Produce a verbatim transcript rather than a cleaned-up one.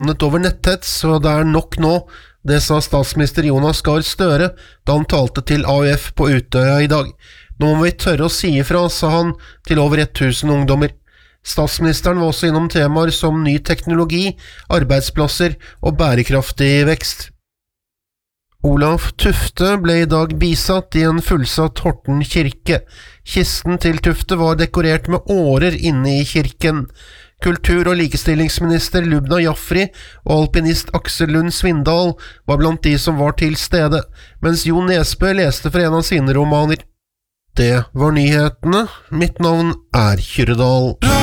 havnet over netthets, så det er nok nå. Det sa statsminister Jonas Gahr Støre da han talte til A U F på Utøya i dag. Nå må vi tørre å si ifra, sa han til over tusen ungdommer. Statsministeren var også innom temaer som ny teknologi, arbeidsplasser og bærekraftig vekst. Olav Tufte ble i dag bisatt i en fullsatt Horten kirke. Kisten til Tufte var dekorert med årer inne i kirken. Kultur- og likestillingsminister Lubna Jaffri og alpinist Aksel Lund Svindal var blant de som var til stede, mens Jo Nesbø leste fra en av sine romaner. Det var nyhetene. Mitt navn er Kyrre Dahl.